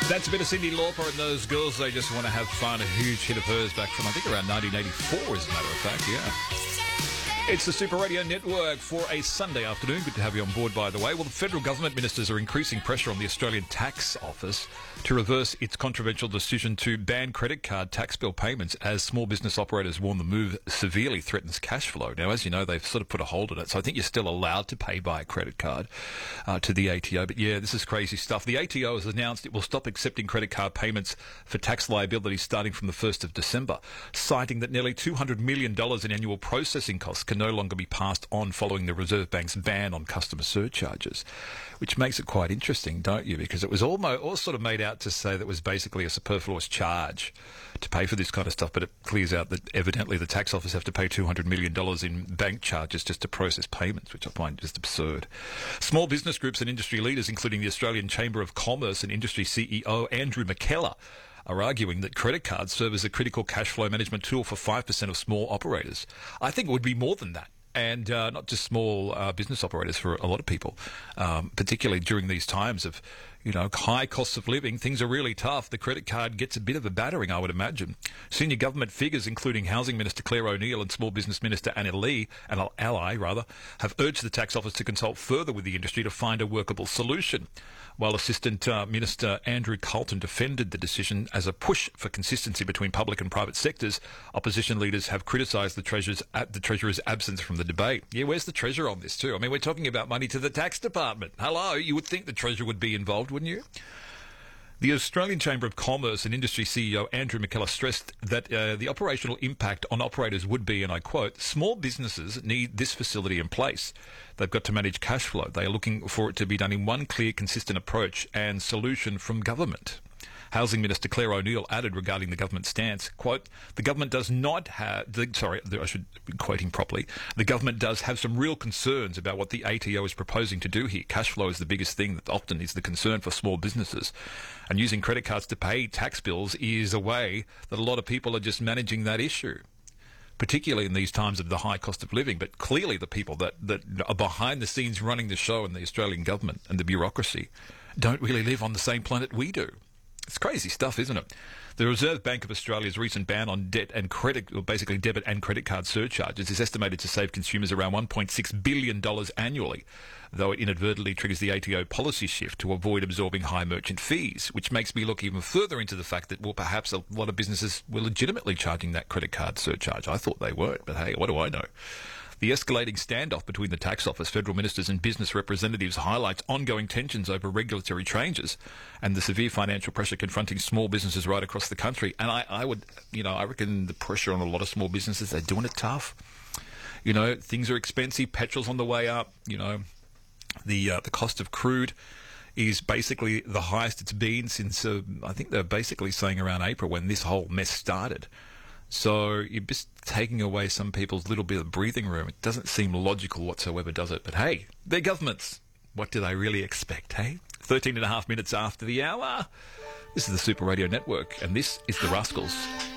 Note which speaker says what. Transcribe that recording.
Speaker 1: That's a bit of Cyndi Lauper and those girls, they just want to have fun. A huge hit of hers back from, I think, around 1984, as a matter of fact, yeah. It's the Super Radio Network for a Sunday afternoon. Good to have you on board, by the way. Well, the federal government ministers are increasing pressure on the Australian Tax Office to reverse its controversial decision to ban credit card tax bill payments as small business operators warn the move severely threatens cash flow. Now, as you know, they've sort of put a hold on it, so I think you're still allowed to pay by a credit card to the ATO. But yeah, this is crazy stuff. The ATO has announced it will stop accepting credit card payments for tax liabilities starting from the 1st of December, citing that nearly $200 million in annual processing costs can no longer be passed on following the Reserve Bank's ban on customer surcharges, which makes it quite interesting, don't you? Because it was all sort of made out to say that it was basically a superfluous charge to pay for this kind of stuff, but it clears out that evidently the tax office have to pay $200 million in bank charges just to process payments, which I find just absurd. Small business groups and industry leaders, including the Australian Chamber of Commerce and Industry CEO Andrew McKellar, are arguing that credit cards serve as a critical cash flow management tool for 5% of small operators. I think it would be more than that. And not just small business operators, for a lot of people, particularly during these times of, high costs of living. Things are really tough. The credit card gets a bit of a battering, I would imagine. Senior government figures, including Housing Minister Claire O'Neil and Small Business Minister Anna Lee, and Ally, have urged the tax office to consult further with the industry to find a workable solution. While Assistant Minister Andrew Carlton defended the decision as a push for consistency between public and private sectors, opposition leaders have criticised the Treasurer's absence from the debate. Yeah, where's the Treasurer on this too? I mean, we're talking about money to the tax department. Hello, you would think the Treasurer would be involved, wouldn't you? The Australian Chamber of Commerce and Industry CEO Andrew McKellar stressed that the operational impact on operators would be, and I quote, small businesses need this facility in place. They've got to manage cash flow. They are looking for it to be done in one clear, consistent approach and solution from government. Housing Minister Claire O'Neil added regarding the government stance, quote, the government does not have, I should be quoting properly, the government does have some real concerns about what the ATO is proposing to do here. Cash flow is the biggest thing that often is the concern for small businesses. And using credit cards to pay tax bills is a way that a lot of people are just managing that issue, particularly in these times of the high cost of living. But clearly the people that are behind the scenes running the show in the Australian government and the bureaucracy don't really live on the same planet we do. It's crazy stuff, isn't it? The Reserve Bank of Australia's recent ban on debt and credit, or basically debit and credit card surcharges, is estimated to save consumers around $1.6 billion annually, though it inadvertently triggers the ATO policy shift to avoid absorbing high merchant fees, which makes me look even further into the fact that, well, perhaps a lot of businesses were legitimately charging that credit card surcharge. I thought they weren't, but hey, what do I know? The escalating standoff between the tax office, federal ministers and business representatives highlights ongoing tensions over regulatory changes and the severe financial pressure confronting small businesses right across the country. And I reckon the pressure on a lot of small businesses, they're doing it tough. Things are expensive, petrol's on the way up, the cost of crude is basically the highest it's been since, I think they're basically saying around April when this whole mess started. So you're just taking away some people's little bit of breathing room. It doesn't seem logical whatsoever, does it? But hey, they're governments. What do they really expect, hey? 13 and a half minutes after the hour. This is the Super Radio Network, and this is The Rascals.